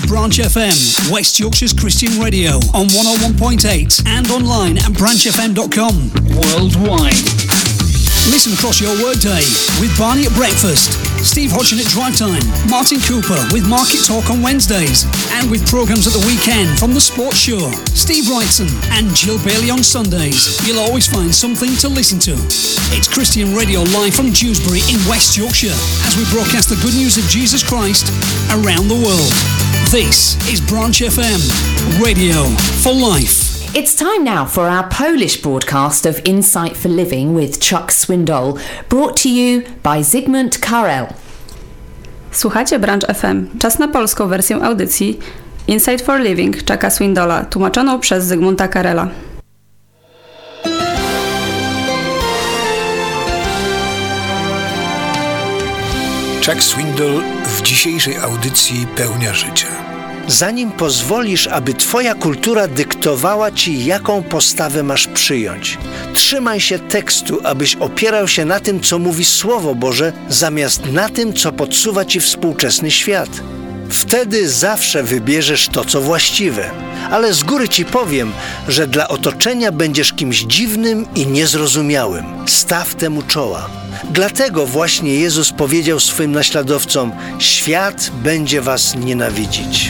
Branch FM, West Yorkshire's Christian radio on 101.8 and online at branchfm.com worldwide. Listen across your workday with Barney at breakfast, Steve Hodgson at drive time, Martin Cooper with Market Talk on Wednesdays, and with programmes at the weekend from The Sports Show, Steve Wrightson and Jill Bailey on Sundays. You'll always find something to listen to. It's Christian Radio live from Dewsbury in West Yorkshire as we broadcast the good news of Jesus Christ around the world. This is Branch FM, radio for life. It's time now for our Polish broadcast of Insight for Living with Chuck Swindoll, brought to you by Zygmunt Karel. Słuchacie Branch FM. Czas na polską wersję audycji Insight for Living Chucka Swindolla, tłumaczoną przez Zygmunta Karela. Chuck Swindoll w dzisiejszej audycji Pełnia Życia. Zanim pozwolisz, aby twoja kultura dyktowała ci, jaką postawę masz przyjąć, trzymaj się tekstu, abyś opierał się na tym, co mówi Słowo Boże, zamiast na tym, co podsuwa ci współczesny świat. Wtedy zawsze wybierzesz to, co właściwe. Ale z góry ci powiem, że dla otoczenia będziesz kimś dziwnym i niezrozumiałym. Staw temu czoła. Dlatego właśnie Jezus powiedział swym naśladowcom: świat będzie was nienawidzić.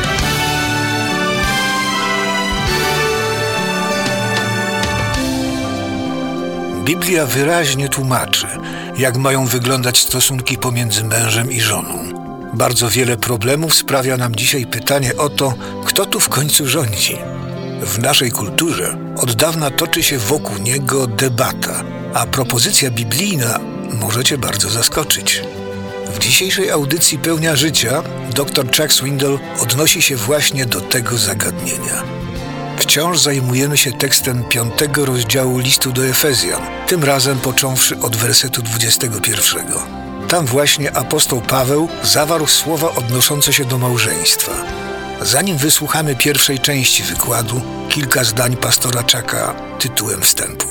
Biblia wyraźnie tłumaczy, jak mają wyglądać stosunki pomiędzy mężem i żoną. Bardzo wiele problemów sprawia nam dzisiaj pytanie o to, kto tu w końcu rządzi. W naszej kulturze od dawna toczy się wokół niego debata, a propozycja biblijna może cię bardzo zaskoczyć. W dzisiejszej audycji Pełnia Życia dr Chuck Swindoll odnosi się właśnie do tego zagadnienia. Wciąż zajmujemy się tekstem 5 rozdziału listu do Efezjan, tym razem począwszy od wersetu 21. Tam właśnie apostoł Paweł zawarł słowa odnoszące się do małżeństwa. Zanim wysłuchamy pierwszej części wykładu, kilka zdań pastora Chucka tytułem wstępu.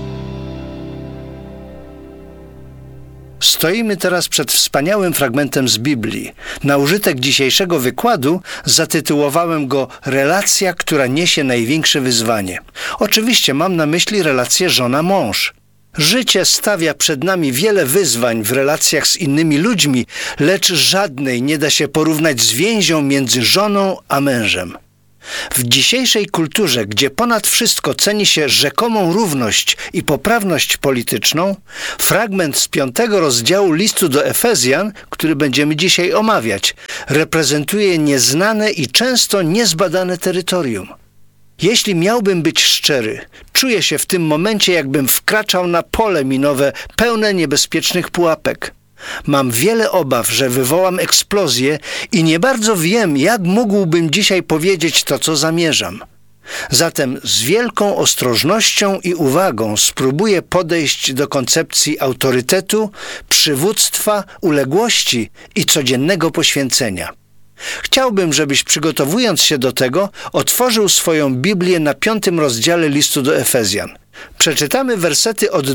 Stoimy teraz przed wspaniałym fragmentem z Biblii. Na użytek dzisiejszego wykładu zatytułowałem go Relacja, która niesie największe wyzwanie. Oczywiście mam na myśli relację żona-mąż. Życie stawia przed nami wiele wyzwań w relacjach z innymi ludźmi, lecz żadnej nie da się porównać z więzią między żoną a mężem. W dzisiejszej kulturze, gdzie ponad wszystko ceni się rzekomą równość i poprawność polityczną, fragment z 5 rozdziału listu do Efezjan, który będziemy dzisiaj omawiać, reprezentuje nieznane i często niezbadane terytorium. Jeśli miałbym być szczery, czuję się w tym momencie, jakbym wkraczał na pole minowe pełne niebezpiecznych pułapek. Mam wiele obaw, że wywołam eksplozję i nie bardzo wiem, jak mógłbym dzisiaj powiedzieć to, co zamierzam. Zatem z wielką ostrożnością i uwagą spróbuję podejść do koncepcji autorytetu, przywództwa, uległości i codziennego poświęcenia. Chciałbym, żebyś przygotowując się do tego, otworzył swoją Biblię na 5 rozdziale listu do Efezjan. Przeczytamy wersety od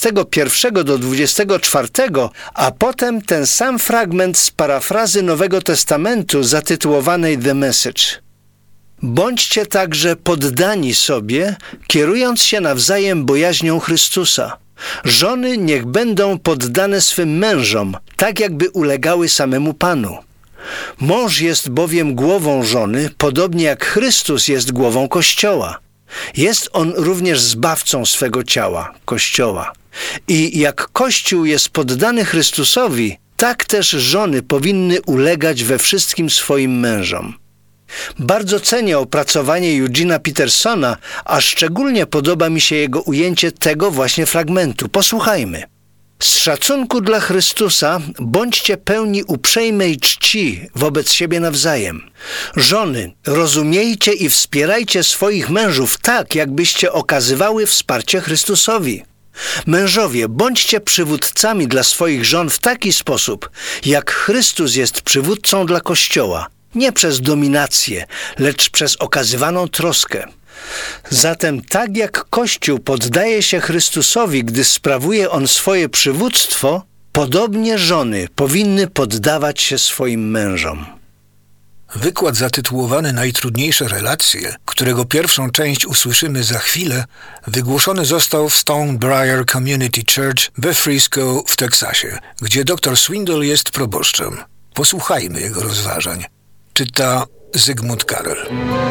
21 do 24, a potem ten sam fragment z parafrazy Nowego Testamentu zatytułowanej The Message. Bądźcie także poddani sobie, kierując się nawzajem bojaźnią Chrystusa. Żony niech będą poddane swym mężom, tak jakby ulegały samemu Panu. Mąż jest bowiem głową żony, podobnie jak Chrystus jest głową Kościoła. Jest on również zbawcą swego ciała, Kościoła. I jak Kościół jest poddany Chrystusowi, tak też żony powinny ulegać we wszystkim swoim mężom. Bardzo cenię opracowanie Eugena Petersona, a szczególnie podoba mi się jego ujęcie tego właśnie fragmentu. Posłuchajmy. Z szacunku dla Chrystusa bądźcie pełni uprzejmej czci wobec siebie nawzajem. Żony, rozumiejcie i wspierajcie swoich mężów tak, jakbyście okazywały wsparcie Chrystusowi. Mężowie, bądźcie przywódcami dla swoich żon w taki sposób, jak Chrystus jest przywódcą dla Kościoła. Nie przez dominację, lecz przez okazywaną troskę. Zatem tak jak Kościół poddaje się Chrystusowi, gdy sprawuje on swoje przywództwo, podobnie żony powinny poddawać się swoim mężom. Wykład zatytułowany Najtrudniejsze relacje, którego pierwszą część usłyszymy za chwilę, wygłoszony został w Stonebriar Community Church we Frisco w Teksasie, gdzie dr Swindoll jest proboszczem. Posłuchajmy jego rozważań. Czyta Zygmunt Karel.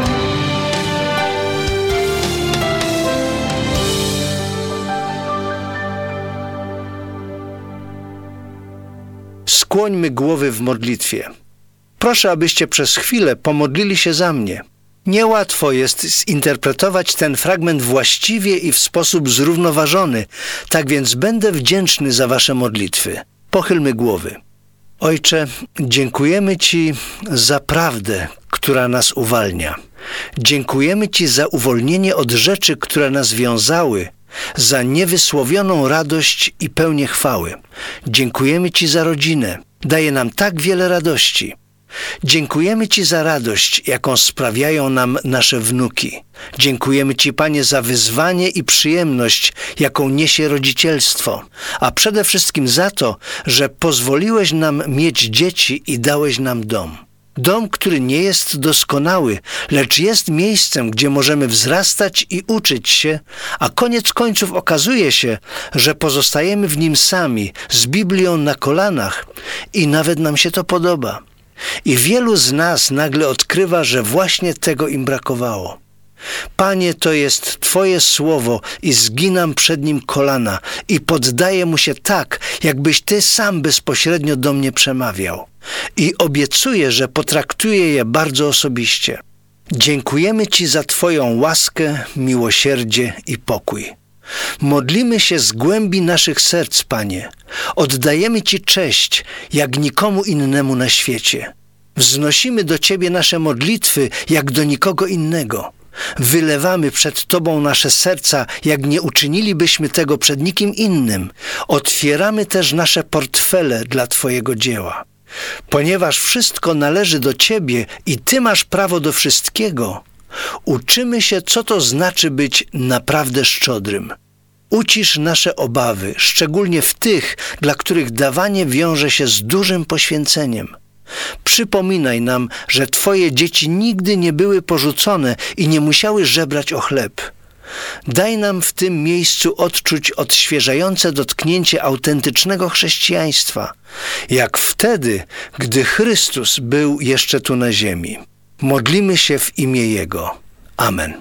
Skłońmy głowy w modlitwie. Proszę, abyście przez chwilę pomodlili się za mnie. Niełatwo jest zinterpretować ten fragment właściwie i w sposób zrównoważony, tak więc będę wdzięczny za wasze modlitwy. Pochylmy głowy. Ojcze, dziękujemy Ci za prawdę, która nas uwalnia. Dziękujemy Ci za uwolnienie od rzeczy, które nas wiązały, za niewysłowioną radość i pełnię chwały. Dziękujemy Ci za rodzinę. Daje nam tak wiele radości. Dziękujemy Ci za radość, jaką sprawiają nam nasze wnuki. Dziękujemy Ci, Panie, za wyzwanie i przyjemność, jaką niesie rodzicielstwo, a przede wszystkim za to, że pozwoliłeś nam mieć dzieci i dałeś nam dom. Dom, który nie jest doskonały, lecz jest miejscem, gdzie możemy wzrastać i uczyć się, a koniec końców okazuje się, że pozostajemy w nim sami, z Biblią na kolanach i nawet nam się to podoba. I wielu z nas nagle odkrywa, że właśnie tego im brakowało. Panie, to jest Twoje słowo i zginam przed nim kolana i poddaję mu się tak, jakbyś Ty sam bezpośrednio do mnie przemawiał. I obiecuję, że potraktuję je bardzo osobiście. Dziękujemy Ci za Twoją łaskę, miłosierdzie i pokój. Modlimy się z głębi naszych serc, Panie. Oddajemy Ci cześć, jak nikomu innemu na świecie. Wznosimy do Ciebie nasze modlitwy, jak do nikogo innego. Wylewamy przed Tobą nasze serca, jak nie uczynilibyśmy tego przed nikim innym. Otwieramy też nasze portfele dla Twojego dzieła. Ponieważ wszystko należy do Ciebie i Ty masz prawo do wszystkiego, uczymy się, co to znaczy być naprawdę szczodrym. Ucisz nasze obawy, szczególnie w tych, dla których dawanie wiąże się z dużym poświęceniem. Przypominaj nam, że Twoje dzieci nigdy nie były porzucone i nie musiały żebrać o chleb. Daj nam w tym miejscu odczuć odświeżające dotknięcie autentycznego chrześcijaństwa, jak wtedy, gdy Chrystus był jeszcze tu na ziemi. Modlimy się w imię Jego. Amen.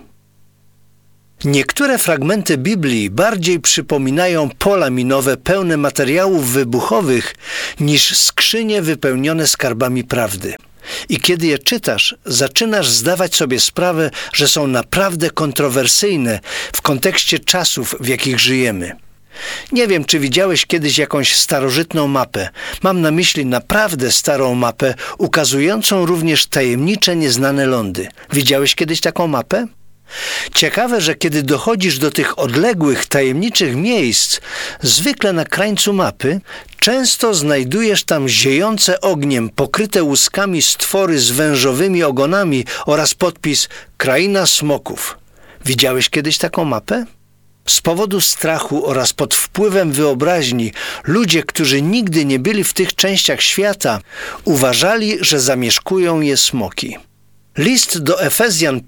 Niektóre fragmenty Biblii bardziej przypominają pola minowe pełne materiałów wybuchowych niż skrzynie wypełnione skarbami prawdy. I kiedy je czytasz, zaczynasz zdawać sobie sprawę, że są naprawdę kontrowersyjne w kontekście czasów, w jakich żyjemy. Nie wiem, czy widziałeś kiedyś jakąś starożytną mapę. Mam na myśli naprawdę starą mapę, ukazującą również tajemnicze, nieznane lądy. Widziałeś kiedyś taką mapę? Ciekawe, że kiedy dochodzisz do tych odległych, tajemniczych miejsc, zwykle na krańcu mapy, często znajdujesz tam ziejące ogniem, pokryte łuskami stwory z wężowymi ogonami oraz podpis Kraina Smoków. Widziałeś kiedyś taką mapę? Z powodu strachu oraz pod wpływem wyobraźni ludzie, którzy nigdy nie byli w tych częściach świata, uważali, że zamieszkują je smoki. List do Efezjan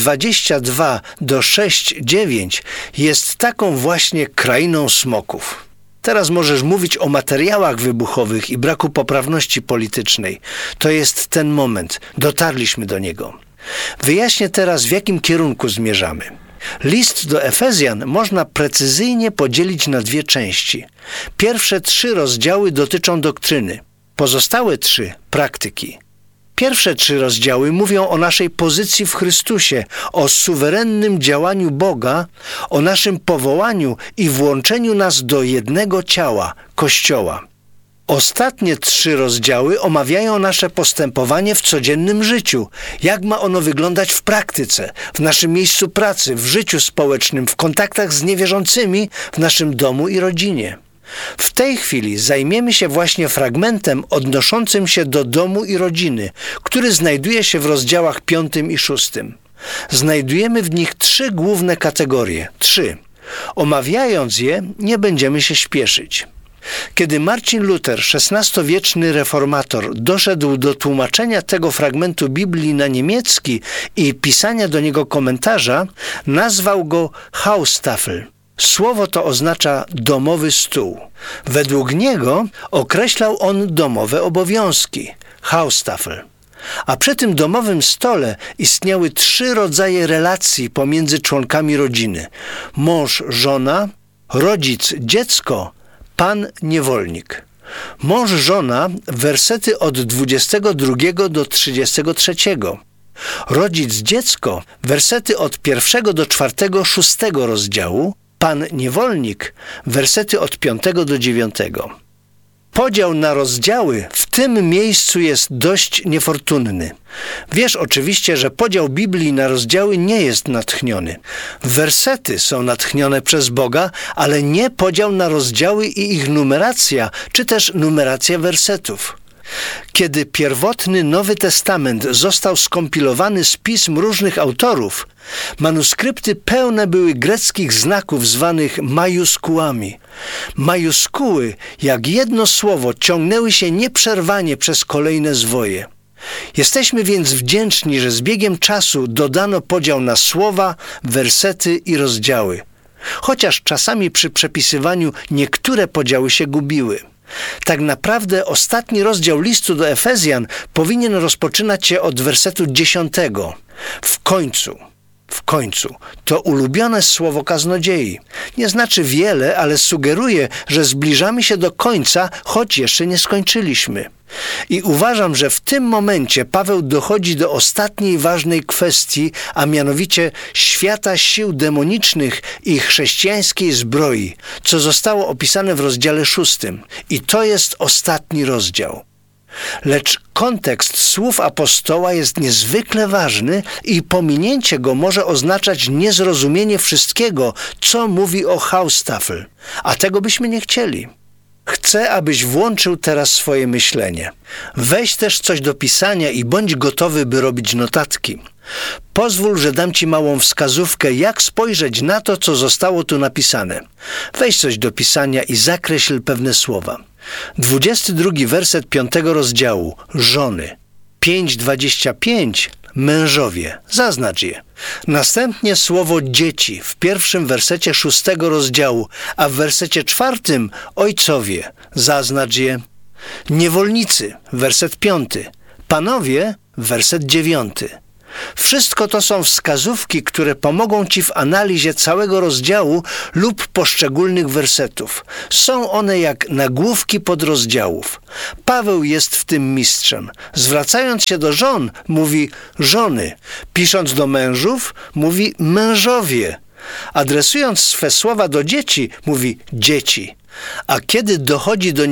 5:22 do 6:9 jest taką właśnie krainą smoków. Teraz możesz mówić o materiałach wybuchowych i braku poprawności politycznej. To jest ten moment. Dotarliśmy do niego. Wyjaśnię teraz, w jakim kierunku zmierzamy. List do Efezjan można precyzyjnie podzielić na dwie części. Pierwsze 3 rozdziały dotyczą doktryny, pozostałe 3 praktyki. Pierwsze 3 rozdziały mówią o naszej pozycji w Chrystusie, o suwerennym działaniu Boga, o naszym powołaniu i włączeniu nas do jednego ciała, Kościoła. Ostatnie 3 rozdziały omawiają nasze postępowanie w codziennym życiu. Jak ma ono wyglądać w praktyce, w naszym miejscu pracy, w życiu społecznym, w kontaktach z niewierzącymi, w naszym domu i rodzinie. W tej chwili zajmiemy się właśnie fragmentem odnoszącym się do domu i rodziny, który znajduje się w rozdziałach 5 i 6. Znajdujemy w nich 3 główne kategorie. 3. Omawiając je, nie będziemy się śpieszyć. Kiedy Marcin Luther, XVI-wieczny reformator, doszedł do tłumaczenia tego fragmentu Biblii na niemiecki i pisania do niego komentarza, nazwał go Haustafel. Słowo to oznacza domowy stół. Według niego określał on domowe obowiązki, Haustafel. A przy tym domowym stole istniały 3 rodzaje relacji pomiędzy członkami rodziny: mąż, żona, rodzic, dziecko, pan, niewolnik. Mąż, żona, wersety od 22 do 33. Rodzic, dziecko, wersety od 1 do 4, 6 rozdziału. Pan, niewolnik, wersety od 5 do 9. Podział na rozdziały w tym miejscu jest dość niefortunny. Wiesz oczywiście, że podział Biblii na rozdziały nie jest natchniony. Wersety są natchnione przez Boga, ale nie podział na rozdziały i ich numeracja, czy też numeracja wersetów. Kiedy pierwotny Nowy Testament został skompilowany z pism różnych autorów, manuskrypty pełne były greckich znaków zwanych majuskułami. Majuskuły, jak jedno słowo, ciągnęły się nieprzerwanie przez kolejne zwoje. Jesteśmy więc wdzięczni, że z biegiem czasu dodano podział na słowa, wersety i rozdziały. Chociaż czasami przy przepisywaniu niektóre podziały się gubiły. Tak naprawdę ostatni rozdział listu do Efezjan powinien rozpoczynać się od wersetu 10. W końcu. To ulubione słowo kaznodziei. Nie znaczy wiele, ale sugeruje, że zbliżamy się do końca, choć jeszcze nie skończyliśmy. I uważam, że w tym momencie Paweł dochodzi do ostatniej ważnej kwestii, a mianowicie świata sił demonicznych i chrześcijańskiej zbroi, co zostało opisane w rozdziale 6. I to jest ostatni rozdział. Lecz kontekst słów apostoła jest niezwykle ważny i pominięcie go może oznaczać niezrozumienie wszystkiego, co mówi o Haustafel, a tego byśmy nie chcieli. Chcę, abyś włączył teraz swoje myślenie. Weź też coś do pisania i bądź gotowy, by robić notatki. Pozwól, że dam ci małą wskazówkę, jak spojrzeć na to, co zostało tu napisane. Weź coś do pisania i zakreśl pewne słowa. 22 werset 5 rozdziału. Żony. 5:25. Mężowie. Zaznacz je. Następnie słowo dzieci w 1 wersecie 6 rozdziału, a w wersecie 4 ojcowie. Zaznacz je. Niewolnicy. Werset 5. Panowie. Werset 9. Wszystko to są wskazówki, które pomogą ci w analizie całego rozdziału lub poszczególnych wersetów. Są one jak nagłówki podrozdziałów. Paweł jest w tym mistrzem. Zwracając się do żon, mówi żony. Pisząc do mężów, mówi mężowie. Adresując swe słowa do dzieci, mówi dzieci. A kiedy dochodzi do